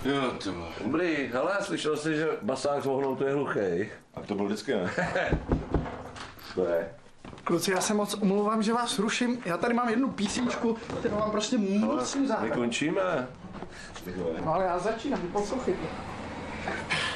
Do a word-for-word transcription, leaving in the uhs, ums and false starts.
Jo, ty vole. Dobrý, hele, slyšel jsi, že basák z Vohnoutu je hluchý? A to bylo vždycky, ne? To je. Kluci, já se moc omlouvám, že vás ruším. Já tady mám jednu písničku, kterou vám prostě musím My zahrát. končíme. No ale já začínám, poslouchejte.